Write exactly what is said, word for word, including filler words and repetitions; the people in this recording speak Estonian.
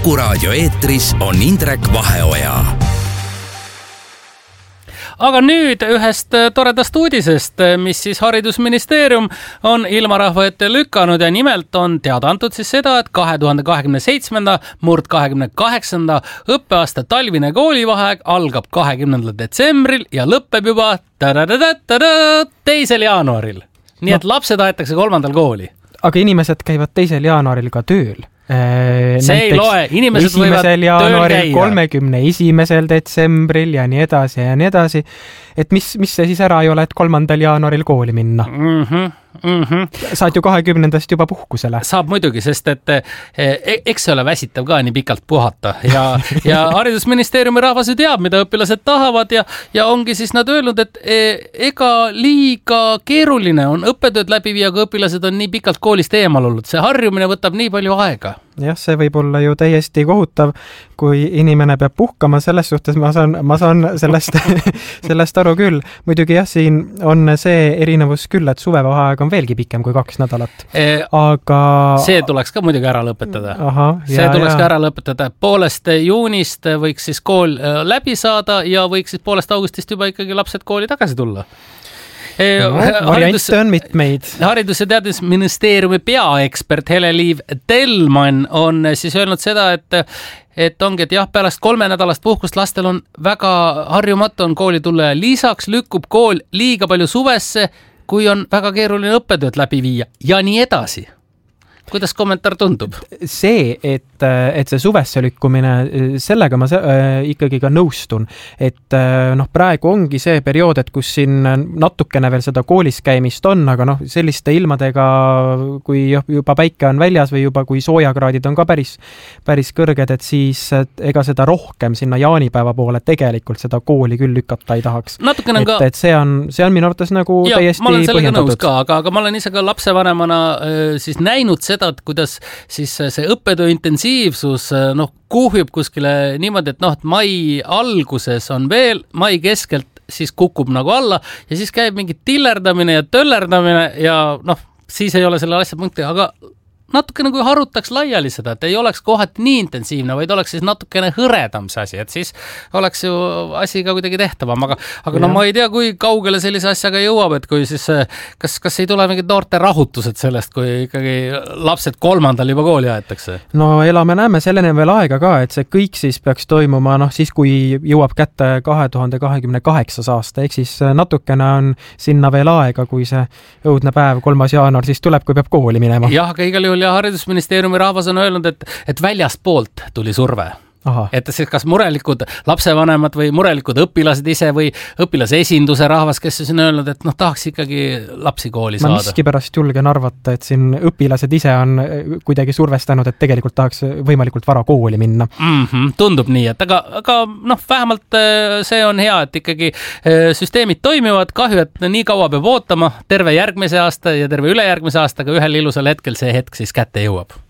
Kuku raadio eetris on Indrek Vaheoja. Aga nüüd ühest toredast uudisest, mis siis haridusministeerium on ilmarahva ette lükanud ja nimelt on teada antud siis seda, et kahe tuhande kahekümne seitsmenda murd kahekümne kaheksanda õppeaasta talvine koolivaheaeg algab kahekümnendal detsembril ja lõpeb juba teisel jaanuaril. Nii et lapsed aetakse kolmandal kooli. Aga inimesed käivad teisel jaanuaril ka tööl. See ei loe, inimesed võivad tööl käia. kolmekümne esimesel detsembril ja nii edasi ja nii edasi. Et mis, mis see siis ära ei ole, et kolmandal jaanuaril kooli minna? Mhm. Mm-hmm. Saad ju kahekümnendast juba puhkusele. Saab muidugi, sest et eks see ole väsitav ka nii pikalt puhata ja, ja haridusministeeriumi rahvas ju teab, mida õpilased tahavad ja, ja ongi siis nad öelnud, et ega liiga keeruline on õppetööd läbi viia, kui õpilased on nii pikalt koolist eemal olnud. See harjumine võtab nii palju aega. Jah, see võib olla ju täiesti kohutav, kui inimene peab puhkama, selles suhtes ma saan, ma saan sellest, sellest aru küll. Muidugi jah, siin on see erinevus küll, et suvevaheaeg on veelgi pikem kui kaks nädalat. Aga see tuleks ka muidugi ära lõpetada. Aha, see ja, tuleks ja. ka ära lõpetada. Poolest juunist võiks siis kool läbi saada ja võiks siis poolest augustist juba ikkagi lapsed kooli tagasi tulla. No, variante on mitmeid. Haridus- ja teadusministeeriumi peaekspert Hele-Liiv Telman on siis öelnud seda, et, et ongi, et jah, pärast kolme nädalast puhkust lastel on väga harjumatu on kooli tulla ja lisaks lükkub kool liiga palju suvesse, kui on väga keeruline õppetööd läbi viia ja nii edasi. Kuidas kommentaar tundub? See, et, et see suvesse lükkumine, sellega ma ikkagi ka nõustun. Et noh, praegu ongi see periood, et kus siin natukene veel seda koolis käimist on, aga noh, selliste ilmadega, kui juba päike on väljas või juba kui soojakraadid on ka päris, päris kõrged, et siis et ega seda rohkem sinna jaanipäeva poole tegelikult seda kooli küll lükata ei tahaks. Et, ka... et see on, see on minu arvates nagu ja, täiesti põhjendatud. Ja, ma olen sellega nõus ka, aga, aga ma olen ise ka lapsevanemana siis näinud seda, et kuidas siis see õppetöö intensiivsus noh, kuhjub kuskile niimoodi, et noh, et mai alguses on veel, mai keskelt siis kukub nagu alla ja siis käib mingi tillerdamine ja töllerdamine ja noh, siis ei ole selle asja punkti, aga natukene kui harutaks laiali seda, et ei oleks kohati nii intensiivne, vaid oleks siis natukene hõredam see asi, et siis oleks ju asi ka kuidagi tehtavam, aga, aga no ma ei tea, kui kaugele sellise asjaga jõuab, et kui siis, kas, kas ei tule mingid noorte rahutused sellest, kui ikkagi lapsed kolmandal juba kooli aetakse? No elame näeme sellene veel aega ka, et see kõik siis peaks toimuma, noh siis kui jõuab kätte kahe tuhande kahekümne kaheksas aasta, ehk siis natukene on sinna veel aega, kui see õudne päev, kolmas jaanuar, siis tuleb, kui peab kooli minema. Jah, aga igal juhul ja haridusministeeriumi rahvas on öelnud, et, et väljaspoolt tuli surve. Aha. Et siis kas murelikud lapsevanemad või murelikud õpilased ise või õpilase esinduse rahvas, kes on öelnud, et noh, tahaks ikkagi lapsi kooli saada. Ma miski pärast julgen arvata, et siin õpilased ise on kuidagi survestanud, et tegelikult tahaks võimalikult vara kooli minna. Mm-hmm, tundub nii, et aga, aga noh, vähemalt see on hea, et ikkagi süsteemid toimivad, kahju, et nii kaua peab ootama terve järgmise aasta ja terve ülejärgmise aastaga ühel ilusal hetkel see hetk siis kätte jõuab.